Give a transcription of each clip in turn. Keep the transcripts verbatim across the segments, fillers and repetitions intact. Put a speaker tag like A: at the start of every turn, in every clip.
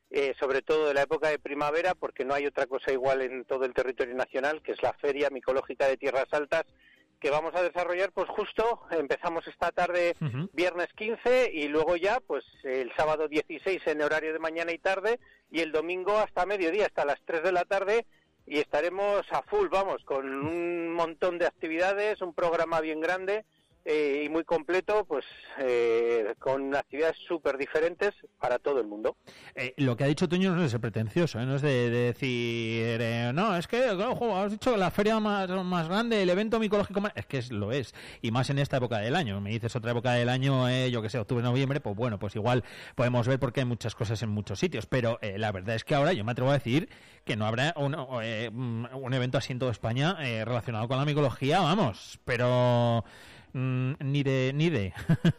A: eh, sobre todo de la época de primavera, porque no hay otra cosa igual en todo el territorio nacional, que es la Feria Micológica de Tierras Altas, que vamos a desarrollar, pues justo, empezamos esta tarde, uh-huh. viernes quince, y luego ya, pues el sábado dieciséis en horario de mañana y tarde, y el domingo hasta mediodía, hasta las tres de la tarde, y estaremos a full, vamos, con un montón de actividades, un programa bien grande, Eh, y muy completo, pues eh, con actividades súper diferentes para todo el mundo.
B: Eh, lo que ha dicho Toño no es de ser pretencioso, ¿eh? No es de, de decir, eh, no, es que, ojo, has dicho la feria más, más grande, el evento micológico más... Es que es, lo es, y más en esta época del año. Me dices otra época del año, eh, yo que sé, octubre, noviembre, pues bueno, pues igual podemos ver porque hay muchas cosas en muchos sitios, pero eh, la verdad es que ahora yo me atrevo a decir que no habrá un, eh, un evento así en toda España eh, relacionado con la micología, vamos, pero... Mm, ni de ni de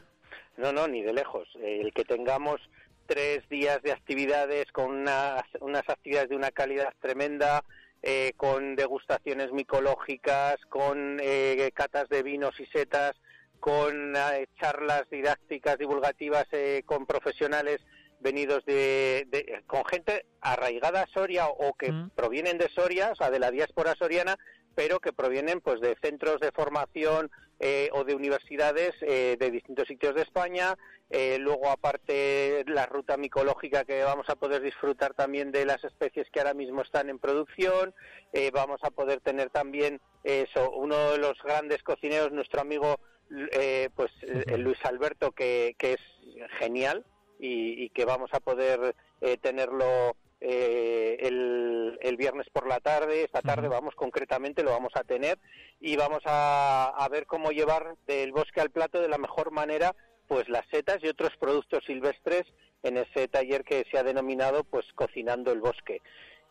A: no no ni de lejos. El que tengamos tres días de actividades con unas, unas actividades de una calidad tremenda, eh, con degustaciones micológicas, con eh, catas de vinos y setas, con eh, charlas didácticas divulgativas eh, con profesionales venidos de, de con gente arraigada a Soria o que mm. provienen de Soria, o sea, de la diáspora soriana, pero que provienen pues de centros de formación eh, o de universidades eh, de distintos sitios de España. Eh, luego, aparte, la ruta micológica, que vamos a poder disfrutar también de las especies que ahora mismo están en producción. Eh, vamos a poder tener también eso, uno de los grandes cocineros, nuestro amigo eh, pues eh, Luis Alberto, que, que es genial y, y que vamos a poder eh, tenerlo Eh, el, el viernes por la tarde, esta tarde uh-huh. vamos, concretamente lo vamos a tener, y vamos a, a ver cómo llevar del bosque al plato de la mejor manera pues las setas y otros productos silvestres en ese taller que se ha denominado pues Cocinando el Bosque.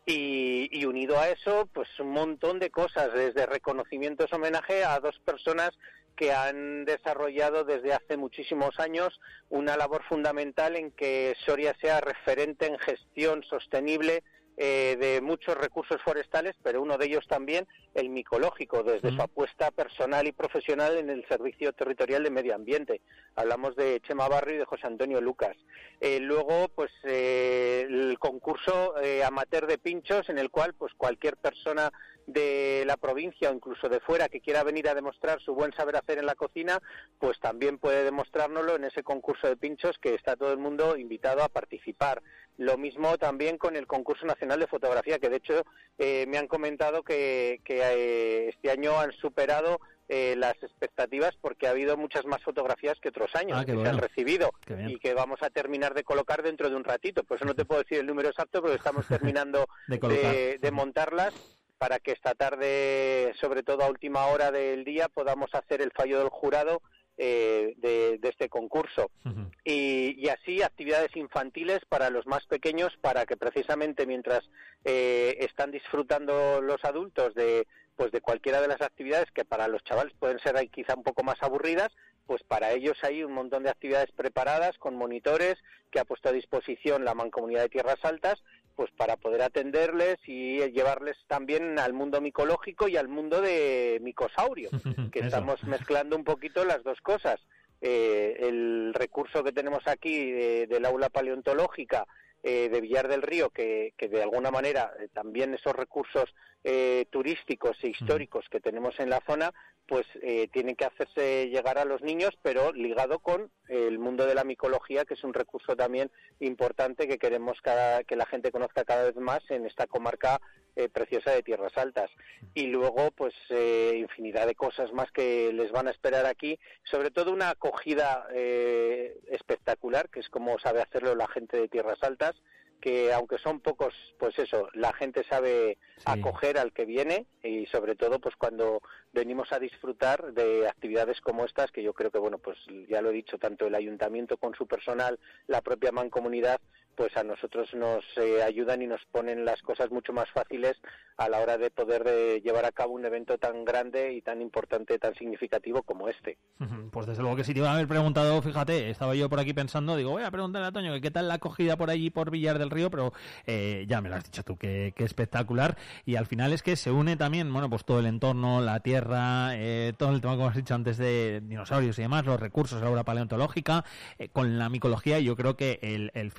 A: Y, y unido a eso, pues un montón de cosas, desde reconocimientos, homenaje a dos personas que han desarrollado desde hace muchísimos años una labor fundamental en que Soria sea referente en gestión sostenible eh, de muchos recursos forestales, pero uno de ellos también el micológico, desde mm. su apuesta personal y profesional en el Servicio Territorial de Medio Ambiente. Hablamos de Chema Barrio y de José Antonio Lucas. Eh, luego, pues eh, el concurso eh, amateur de pinchos, en el cual pues cualquier persona de la provincia o incluso de fuera que quiera venir a demostrar su buen saber hacer en la cocina, pues también puede demostrárnoslo en ese concurso de pinchos, que está todo el mundo invitado a participar. Lo mismo también con el concurso nacional de fotografía, que de hecho eh, me han comentado que, que eh, este año han superado eh, las expectativas, porque ha habido muchas más fotografías que otros años ah, que bueno. se han recibido y que vamos a terminar de colocar dentro de un ratito. Por eso no te puedo decir el número exacto, porque estamos terminando de, de, de montarlas, para que esta tarde, sobre todo a última hora del día, podamos hacer el fallo del jurado eh, de, de este concurso. Uh-huh. Y, y así actividades infantiles para los más pequeños, para que precisamente mientras eh, están disfrutando los adultos de pues de cualquiera de las actividades que para los chavales pueden ser ahí quizá un poco más aburridas, pues para ellos hay un montón de actividades preparadas con monitores que ha puesto a disposición la Mancomunidad de Tierras Altas, pues para poder atenderles y llevarles también al mundo micológico y al mundo de micosaurio, que estamos mezclando un poquito las dos cosas. Eh, el recurso que tenemos aquí eh, del aula paleontológica eh, de Villar del Río, que, que de alguna manera eh, también esos recursos eh, turísticos e históricos que tenemos en la zona, pues eh, tienen que hacerse llegar a los niños, pero ligado con el mundo de la micología, que es un recurso también importante que queremos cada, que la gente conozca cada vez más en esta comarca eh, preciosa de Tierras Altas. Y luego, pues, eh, infinidad de cosas más que les van a esperar aquí, sobre todo una acogida eh, espectacular, que es como sabe hacerlo la gente de Tierras Altas, que aunque son pocos, pues eso, la gente sabe sí. acoger al que viene, y sobre todo pues cuando venimos a disfrutar de actividades como estas, que yo creo que, bueno, pues ya lo he dicho, tanto el ayuntamiento con su personal, la propia mancomunidad, pues a nosotros nos eh, ayudan y nos ponen las cosas mucho más fáciles a la hora de poder eh, llevar a cabo un evento tan grande y tan importante, tan significativo como este.
B: Pues desde luego que si te iba a haber preguntado, fíjate, estaba yo por aquí pensando, digo, voy a preguntarle a Toño que qué tal la acogida por allí, por Villar del Río, pero eh, ya me lo has dicho tú, que, que espectacular. Y al final es que se une también, bueno, pues todo el entorno, la tierra, eh, todo el tema, como has dicho antes, de dinosaurios y demás, los recursos, la obra paleontológica, eh, con la micología, y yo creo que el, el fin de semana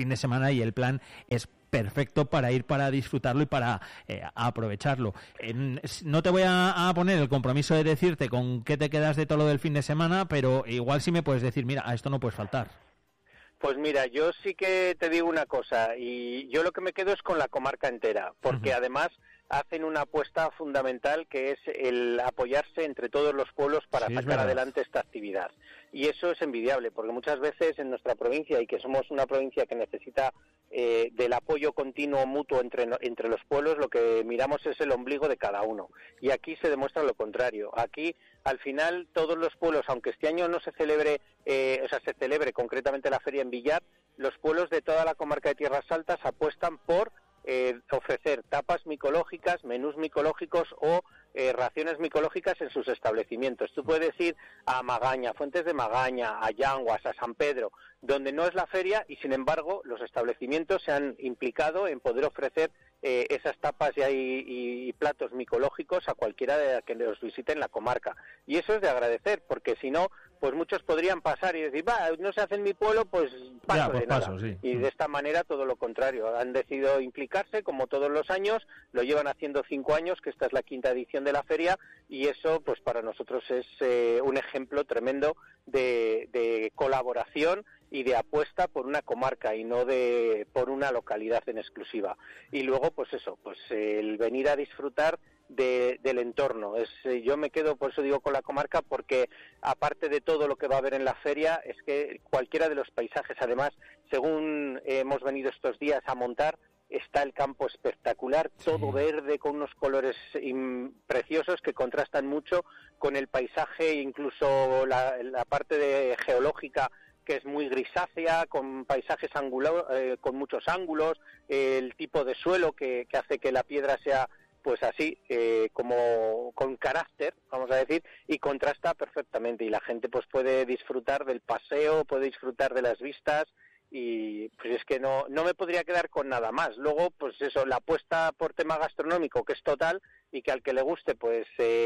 B: nada y el plan es perfecto para ir para disfrutarlo y para eh, aprovecharlo. Eh, no te voy a, a poner el compromiso de decirte con qué te quedas de todo lo del fin de semana, pero igual sí me puedes decir, mira, a esto no puedes faltar.
A: Pues mira, yo sí que te digo una cosa, y yo lo que me quedo es con la comarca entera, porque uh-huh. además hacen una apuesta fundamental que es el apoyarse entre todos los pueblos para sí, sacar adelante esta actividad. Y eso es envidiable, porque muchas veces en nuestra provincia, y que somos una provincia que necesita eh, del apoyo continuo mutuo entre, entre los pueblos, lo que miramos es el ombligo de cada uno. Y aquí se demuestra lo contrario. Aquí, al final, todos los pueblos, aunque este año no se celebre, eh, o sea, se celebre concretamente la feria en Villar, los pueblos de toda la comarca de Tierras Altas apuestan por Eh, ofrecer tapas micológicas, menús micológicos o eh, raciones micológicas en sus establecimientos. Tú puedes ir a Magaña, Fuentes de Magaña, a Llanguas, a San Pedro, donde no es la feria y sin embargo los establecimientos se han implicado en poder ofrecer eh, esas tapas y, y, y platos micológicos a cualquiera de que los visite en la comarca. Y eso es de agradecer, porque si no, pues muchos podrían pasar y decir, va, no se hace en mi pueblo, pues paso ya, pues de paso, nada. Sí. Y de esta manera todo lo contrario. Han decidido implicarse, como todos los años, lo llevan haciendo cinco años, que esta es la quinta edición de la feria, y eso pues para nosotros es eh, un ejemplo tremendo de, de colaboración y de apuesta por una comarca y no de por una localidad en exclusiva. Y luego, pues eso, pues eh, el venir a disfrutar De, del entorno. Es, yo me quedo, por eso digo, con la comarca, porque aparte de todo lo que va a haber en la feria, es que cualquiera de los paisajes, además, según hemos venido estos días a montar, está el campo espectacular, todo sí. verde, con unos colores preciosos que contrastan mucho con el paisaje, incluso la, la parte de geológica, que es muy grisácea, con paisajes angulados, eh, con muchos ángulos, eh, el tipo de suelo que, que hace que la piedra sea pues así, eh, como con carácter, vamos a decir, y contrasta perfectamente, y la gente pues puede disfrutar del paseo, puede disfrutar de las vistas, y pues es que no no me podría quedar con nada más. Luego, pues eso, la apuesta por tema gastronómico, que es total, y que al que le guste, pues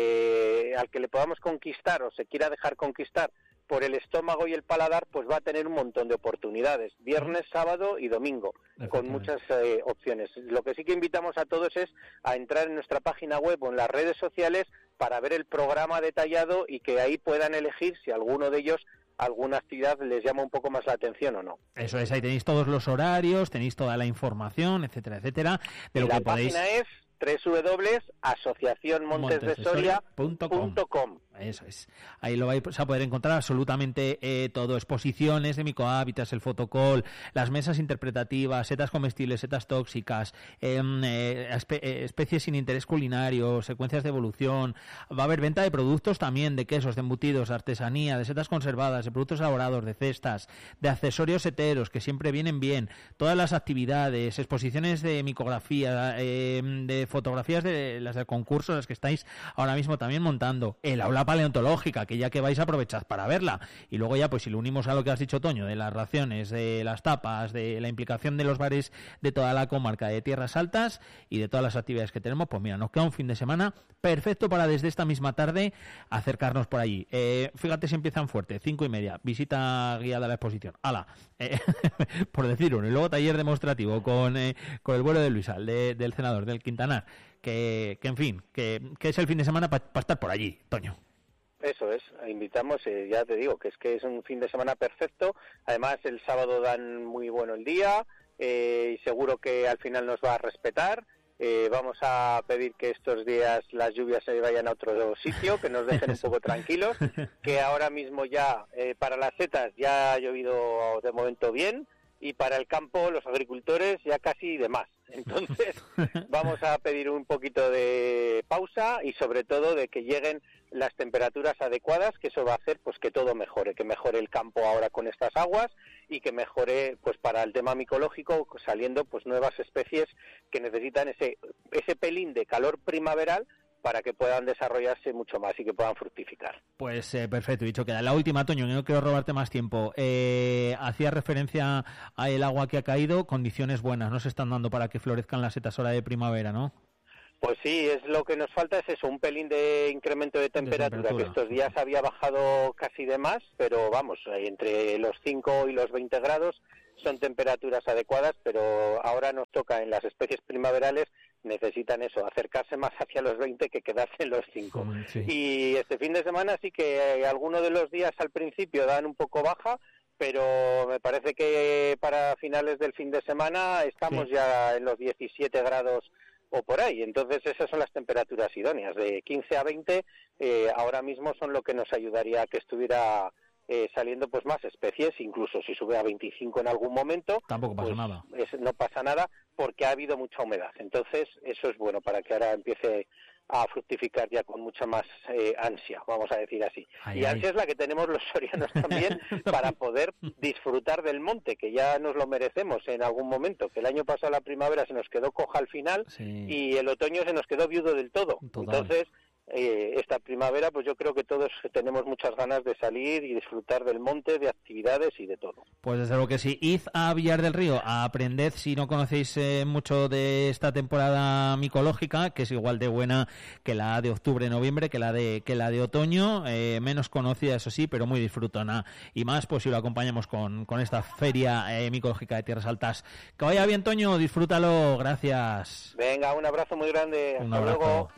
A: eh, al que le podamos conquistar o se quiera dejar conquistar por el estómago y el paladar, pues va a tener un montón de oportunidades, viernes, sábado y domingo, con muchas eh, opciones. Lo que sí que invitamos a todos es a entrar en nuestra página web o en las redes sociales para ver el programa detallado y que ahí puedan elegir si alguno de ellos alguna actividad les llama un poco más la atención o no.
B: Eso es, ahí tenéis todos los horarios, tenéis toda la información, etcétera, etcétera, de lo
A: la
B: que podéis...
A: página es doble u doble u doble u punto asociación montes de soria punto com.
B: Eso es. Ahí lo vais a poder encontrar absolutamente eh, todo. Exposiciones de micohábitats, el fotocall, las mesas interpretativas, setas comestibles, setas tóxicas, eh, eh, espe- eh, especies sin interés culinario, secuencias de evolución. Va a haber venta de productos también, de quesos, de embutidos, de artesanía, de setas conservadas, de productos elaborados, de cestas, de accesorios heteros, que siempre vienen bien. Todas las actividades, exposiciones de micografía, eh, de fotografías de las del concurso, las que estáis ahora mismo también montando. El aula paleontológica, que ya que vais aprovechad para verla, y luego ya pues si lo unimos a lo que has dicho, Toño, de las raciones, de las tapas, de la implicación de los bares de toda la comarca de Tierras Altas y de todas las actividades que tenemos, pues mira, nos queda un fin de semana perfecto para desde esta misma tarde acercarnos por allí. Eh, fíjate si empiezan fuerte, cinco y media, visita guiada a la exposición, ala, eh, por decir uno, y luego taller demostrativo con, eh, con el vuelo de Luisal, de, del senador, del Quintanar, que, que en fin, que, que es el fin de semana para pa estar por allí, Toño.
A: Eso es, invitamos, eh, ya te digo, que es que es un fin de semana perfecto, además el sábado dan muy bueno el día, eh, y seguro que al final nos va a respetar, eh, vamos a pedir que estos días las lluvias se vayan a otro sitio, que nos dejen un poco tranquilos, que ahora mismo ya eh, para las setas ya ha llovido de momento bien, y para el campo, los agricultores, ya casi de más. Entonces, vamos a pedir un poquito de pausa y sobre todo de que lleguen las temperaturas adecuadas, que eso va a hacer pues que todo mejore, que mejore el campo ahora con estas aguas y que mejore pues para el tema micológico, saliendo pues nuevas especies que necesitan ese ese pelín de calor primaveral para que puedan desarrollarse mucho más y que puedan fructificar.
B: Pues eh, perfecto, dicho queda. La última, Toño, no quiero robarte más tiempo. Eh, hacía referencia al agua que ha caído, condiciones buenas, no se están dando para que florezcan las setas hora de primavera, ¿no?
A: Pues sí, es lo que nos falta es eso, un pelín de incremento de temperatura, de temperatura, que estos días había bajado casi de más, pero vamos, entre los cinco y los veinte grados son temperaturas adecuadas, pero ahora nos toca en las especies primaverales, necesitan eso, acercarse más hacia los veinte que quedarse en los cinco.
B: Sí.
A: Y este fin de semana sí que eh, algunos de los días al principio dan un poco baja, pero me parece que para finales del fin de semana estamos sí. ya en los diecisiete grados o por ahí. Entonces esas son las temperaturas idóneas, de quince a veinte, eh, ahora mismo son lo que nos ayudaría a que estuviera Eh, saliendo pues más especies, incluso si sube a veinticinco en algún momento
B: tampoco pasa
A: pues,
B: nada
A: es, no pasa nada porque ha habido mucha humedad, entonces eso es bueno para que ahora empiece a fructificar ya con mucha más eh, ansia, vamos a decir así. Ay, y ansia ay. es la que tenemos los sorianos también para poder disfrutar del monte, que ya nos lo merecemos en algún momento, que el año pasado la primavera se nos quedó coja al final sí. y el otoño se nos quedó viudo del todo. Total. Entonces Eh, esta primavera pues yo creo que todos tenemos muchas ganas de salir y disfrutar del monte, de actividades y de todo.
B: Pues desde luego que sí. Id a Villar del Río, a aprended si no conocéis eh, mucho de esta temporada micológica, que es igual de buena que la de octubre-noviembre, que la de que la de otoño, eh, menos conocida eso sí, pero muy disfrutona. Y más pues si lo acompañamos con, con esta feria eh, micológica de Tierras Altas. Que vaya bien, Toño, disfrútalo, gracias.
A: Venga, un abrazo muy grande,
B: un
A: hasta
B: abrazo.
A: luego.